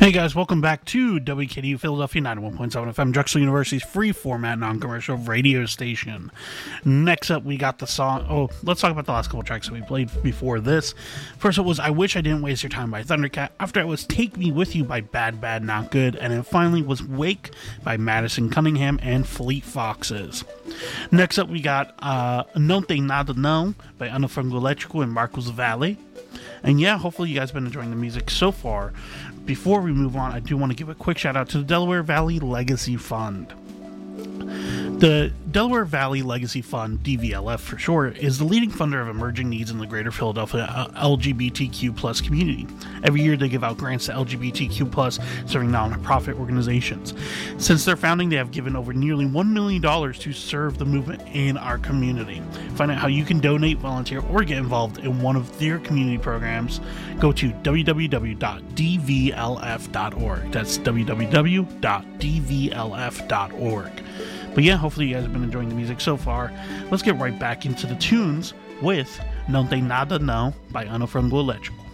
Hey guys, welcome back to WKDU Philadelphia 91.7 FM, Drexel University's free format non-commercial radio station. Next up, we got the song. Let's talk about the last couple tracks that we played before this. First, it was I Wish I Didn't Waste Your Time by Thundercat. After it was Take Me With You by Bad Bad Not Good. And then finally was Wake by Madison Cunningham and Fleet Foxes. Next up, we got Não Tem Nada Não by Ana Frango Elétrico and Marcos Valle. And yeah, hopefully you guys have been enjoying the music so far. Before we move on, I do want to give a quick shout out to the Delaware Valley Legacy Fund. The Delaware Valley Legacy Fund, DVLF for short, is the leading funder of emerging needs in the greater Philadelphia LGBTQ+ community. Every year they give out grants to LGBTQ+ serving non-profit organizations. Since their founding, they have given over nearly $1 million to serve the movement in our community. Find out how you can donate, volunteer, or get involved in one of their community programs. Go to www.dvlf.org. That's www.dvlf.org. But yeah, hopefully you guys have been enjoying the music so far. Let's get right back into the tunes with Não Tem Nada Não by Ana Frango Elétrico.